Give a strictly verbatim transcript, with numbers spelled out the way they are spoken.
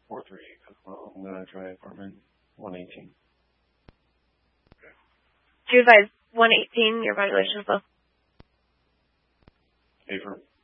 four three. Well, I'm going to try apartment one eighteen. Do you advise one eighteen, your evaluation as well? Affirm.